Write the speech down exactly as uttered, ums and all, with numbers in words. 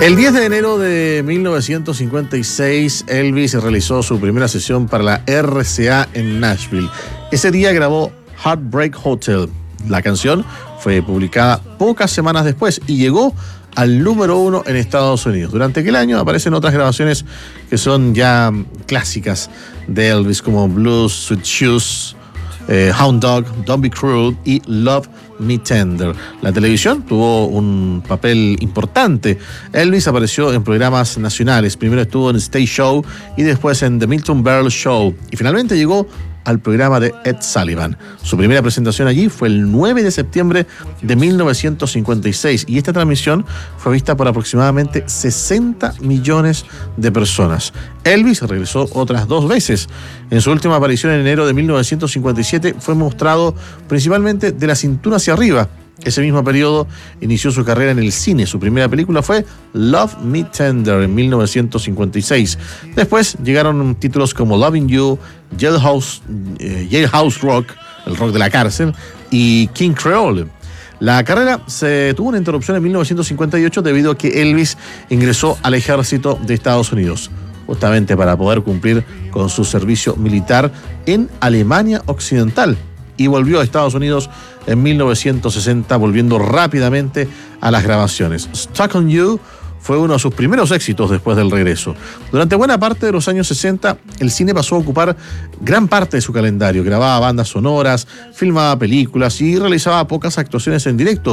El diez de enero de mil novecientos cincuenta y seis, Elvis realizó su primera sesión para la R C A en Nashville. Ese día grabó Heartbreak Hotel. La canción fue publicada pocas semanas después y llegó al número uno en Estados Unidos. Durante aquel año aparecen otras grabaciones que son ya clásicas de Elvis, como Blues, Sweet Shoes, eh, Hound Dog, Don't Be Cruel y Love Me Tender. La televisión tuvo un papel importante. Elvis apareció en programas nacionales. Primero estuvo en Stage Show y después en The Milton Berle Show. Y finalmente llegó al programa de Ed Sullivan. Su primera presentación allí fue el nueve de septiembre de mil novecientos cincuenta y seis y esta transmisión fue vista por aproximadamente sesenta millones de personas. Elvis regresó otras dos veces. En su última aparición en enero de mil novecientos cincuenta y siete fue mostrado principalmente de la cintura hacia arriba. Ese mismo periodo inició su carrera en el cine. Su primera película fue Love Me Tender en mil novecientos cincuenta y seis. Después llegaron títulos como Loving You, Jailhouse, eh, Jailhouse Rock, el rock de la cárcel, y King Creole. La carrera se tuvo una interrupción en mil novecientos cincuenta y ocho debido a que Elvis ingresó al ejército de Estados Unidos, justamente para poder cumplir con su servicio militar en Alemania Occidental. Y volvió a Estados Unidos en mil novecientos sesenta, volviendo rápidamente a las grabaciones. Stuck on You fue uno de sus primeros éxitos después del regreso. Durante buena parte de los años sesenta, el cine pasó a ocupar gran parte de su calendario. Grababa bandas sonoras, filmaba películas y realizaba pocas actuaciones en directo.